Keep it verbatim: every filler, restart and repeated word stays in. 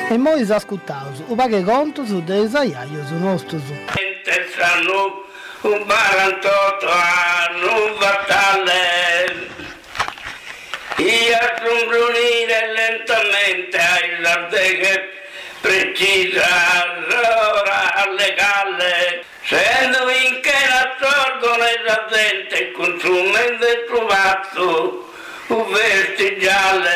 E noi ascoltaus o baghe contos de aiaios nostros. Interessano un quarantotto anni un battale. Io brunire lentamente ai lardeghe precisa allora alle galle. Sendo in che nassorgono e la gente consumendo il trovato un vestigiale.